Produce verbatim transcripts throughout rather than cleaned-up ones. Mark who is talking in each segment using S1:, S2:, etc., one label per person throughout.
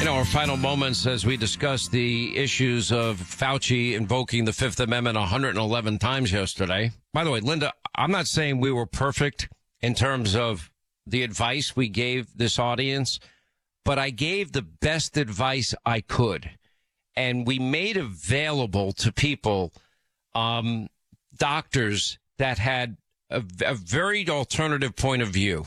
S1: know, our final moments as we discuss the issues of Fauci invoking the Fifth Amendment one hundred eleven times yesterday. By the way, Linda, I'm not saying we were perfect in terms of the advice we gave this audience, but I gave the best advice I could. And we made available to people um, doctors that had a, a very alternative point of view.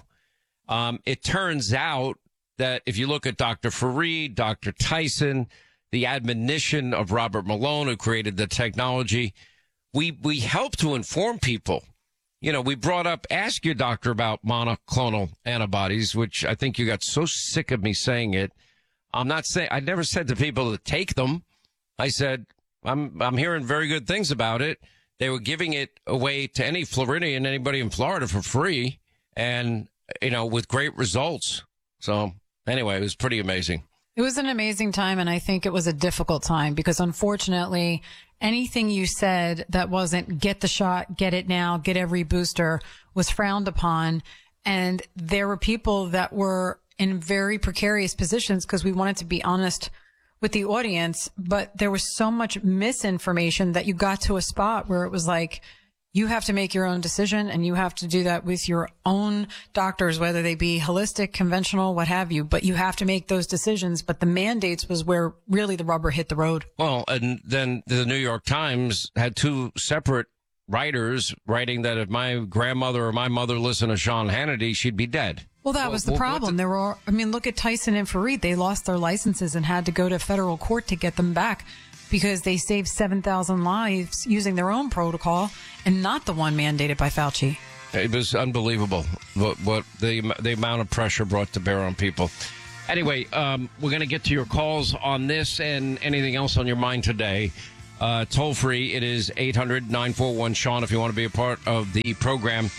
S1: Um, it turns out that if you look at Doctor Fareed, Doctor Tyson, the admonition of Robert Malone, who created the technology, we we help to inform people. You know, we brought up, ask your doctor about monoclonal antibodies, which I think you got so sick of me saying it. I'm not saying, I never said to people to take them. I said, I'm I'm hearing very good things about it. They were giving it away to any Floridian, anybody in Florida for free, and, you know, with great results. So anyway, it was pretty amazing.
S2: It was an amazing time, and I think it was a difficult time because, unfortunately, anything you said that wasn't get the shot, get it now, get every booster was frowned upon. And there were people that were in very precarious positions because we wanted to be honest with the audience. But there was so much misinformation that you got to a spot where it was like, you have to make your own decision, and you have to do that with your own doctors, whether they be holistic, conventional, what have you. But you have to make those decisions. But the mandates was where really the rubber hit the road. Well,
S1: and then the New York Times had two separate writers writing that if my grandmother or my mother listened to Sean Hannity, she'd be dead.
S2: Well, that was the problem. There were, I mean, look at Tyson and Fareed. They lost their licenses and had to go to federal court to get them back, because they saved seven thousand lives using their own protocol and not the one mandated by Fauci.
S1: It was unbelievable what, what the the amount of pressure brought to bear on people. Anyway, um, we're going to get to your calls on this and anything else on your mind today. Uh, toll free, it is eight hundred nine four one Sean if you want to be a part of the program.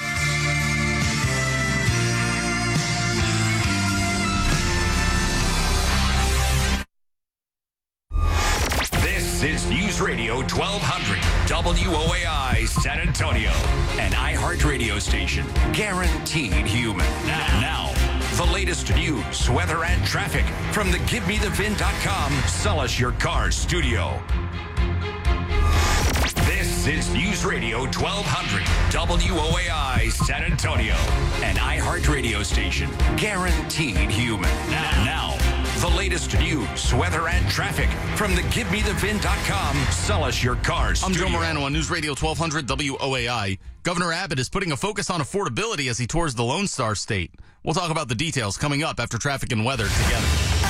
S3: This is News Radio twelve hundred W O A I San Antonio, an iHeart radio station, guaranteed human. Now, the latest news, weather, and traffic from the Give Me The Vin dot com Sell Us Your Car studio. This is News Radio twelve hundred W O A I San Antonio, an iHeart radio station, guaranteed human. Now, the latest news, weather, and traffic from the Give Me The Vin dot com Sell Us Your Car studio.
S4: I'm Joe Morano on News Radio twelve hundred W O A I. Governor Abbott is putting a focus on affordability as he tours the Lone Star State. We'll talk about the details coming up after traffic and weather together.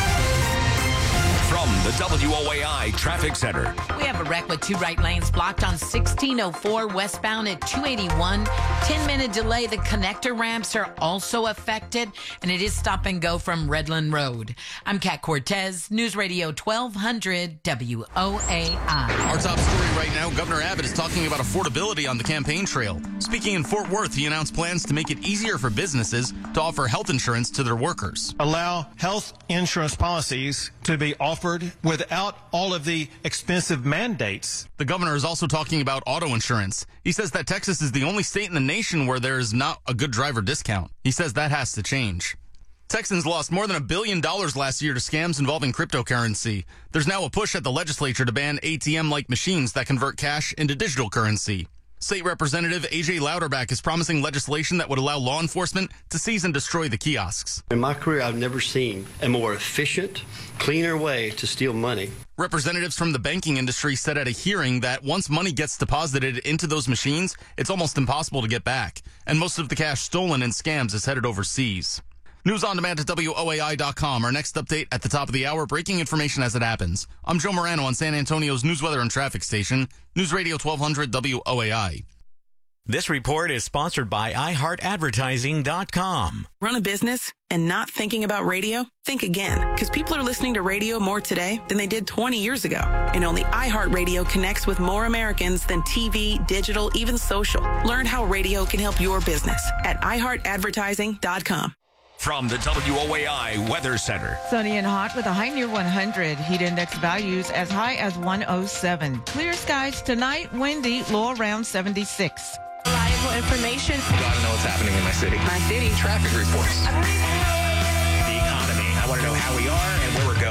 S3: From the W O A I Traffic Center.
S5: We have a wreck with two right lanes blocked on sixteen oh four westbound at two eighty-one. ten minute delay. The connector ramps are also affected, and it is stop and go from Redland Road. I'm Kat Cortez, News Radio twelve hundred W O A I.
S4: Our top story right now, Governor Abbott is talking about affordability on the campaign trail. Speaking in Fort Worth, he announced plans to make it easier for businesses to offer health insurance to their workers.
S6: Allow health insurance policies to be offered without all of the expensive mandates.
S4: The governor is also talking about auto insurance. He says that Texas is the only state in the nation where there is not a good driver discount. He says that has to change. Texans lost more than a billion dollars last year to scams involving cryptocurrency. There's now a push at the legislature to ban A T M-like machines that convert cash into digital currency. State Representative A J Louderback is promising legislation that would allow law enforcement to seize and destroy the kiosks.
S7: In my career, I've never seen a more efficient, cleaner way to steal money.
S4: Representatives from the banking industry said at a hearing that once money gets deposited into those machines, it's almost impossible to get back. And most of the cash stolen in scams is headed overseas. News on demand at W O A I dot com. Our next update at the top of the hour, breaking information as it happens. I'm Joe Morano on San Antonio's news, weather, and traffic station, News Radio twelve hundred W O A I.
S8: This report is sponsored by i heart advertising dot com.
S9: Run a business and not thinking about radio? Think again, because people are listening to radio more today than they did twenty years ago. And only iHeartRadio connects with more Americans than T V, digital, even social. Learn how radio can help your business at i heart advertising dot com.
S3: From the W O A I Weather Center.
S10: Sunny and hot with a high near one hundred. Heat index values as high as one oh seven. Clear skies tonight, windy, low around seventy-six.
S9: Reliable information.
S11: Gotta know what's happening in my city.
S9: My city.
S11: Traffic reports.
S12: The economy. I want to know how we are and where we're going.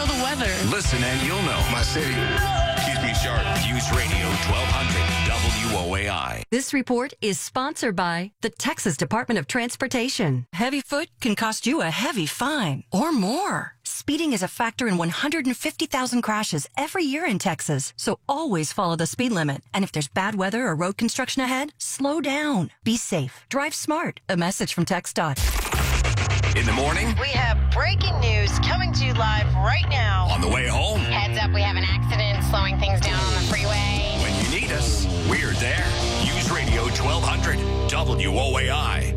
S10: know the weather.
S3: Listen and you'll know.
S11: My city keeps me sharp.
S3: News Radio twelve hundred W O A I.
S12: This report is sponsored by the Texas Department of Transportation. Heavy foot can cost you a heavy fine or more. Speeding is a factor in one hundred fifty thousand crashes every year in Texas, so always follow the speed limit. And if there's bad weather or road construction ahead, slow down. Be safe. Drive smart. A message from TxDOT.
S3: In the morning,
S13: we have breaking news coming to you live right now.
S3: on the way home,
S13: Heads up, we have an accident slowing things down on the freeway.
S3: when you need us, we're there. News Radio twelve hundred W O A I.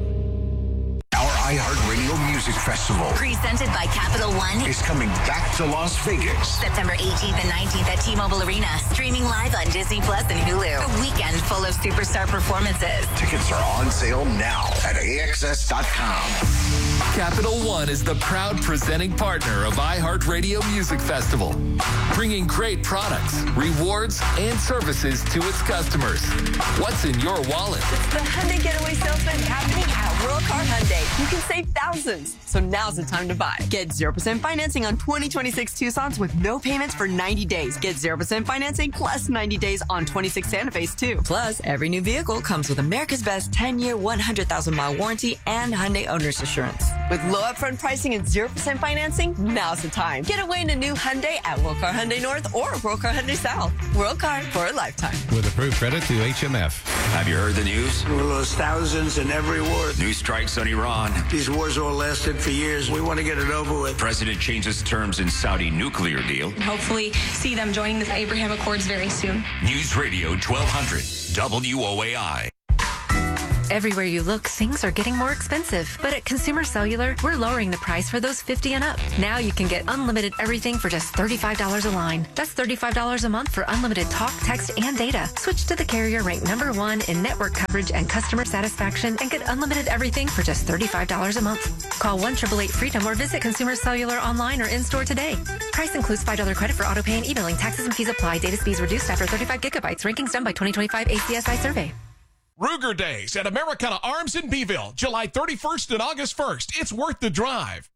S14: Our iHeartRadio Music Festival
S15: Presented by Capital One
S14: is coming back to Las Vegas.
S15: September eighteenth and nineteenth at T-Mobile Arena. Streaming live on Disney Plus and Hulu. A weekend full of superstar performances.
S14: Tickets are on sale now at A X S dot com.
S16: Capital One is the proud presenting partner of iHeartRadio Music Festival, bringing great products, rewards, and services to its customers. What's in your wallet?
S17: It's the Hyundai Getaway Sales Event happening at World Car Hyundai. You can save thousands, so now's the time to buy. Get zero percent financing on twenty twenty-six Tucsons with no payments for ninety days. Get zero percent financing plus ninety days on twenty-six Santa Fe's too. Plus, every new vehicle comes with America's Best ten-year, one hundred thousand mile warranty and Hyundai Owner's Assurance. With low upfront pricing and zero percent financing, now's the time. Get away in a new Hyundai at World Car Hyundai North or World Car Hyundai South. World Car for a lifetime.
S18: With approved credit through H M F.
S3: Have you heard the news?
S19: We lost thousands in every war.
S3: New strikes on Iran.
S19: These wars all lasted for years. We want to get it over with.
S3: President changes terms in Saudi nuclear deal.
S20: Hopefully see them joining the Abraham Accords very soon.
S3: News Radio twelve hundred W O A I.
S21: Everywhere you look, things are getting more expensive. But at Consumer Cellular, we're lowering the price for those fifty and up. Now you can get unlimited everything for just thirty-five dollars a line. That's thirty-five dollars a month for unlimited talk, text, and data. Switch to the carrier ranked number one in network coverage and customer satisfaction and get unlimited everything for just thirty-five dollars a month. Call one eight eight eight FREEDOM or visit Consumer Cellular online or in-store today. Price includes five dollars credit for auto pay and emailing. Taxes and fees apply. Data speeds reduced after thirty-five gigabytes. Rankings done by twenty twenty-five A C S I survey.
S22: Ruger Days at Americana Arms in Beeville, July thirty-first and August first. It's worth the drive.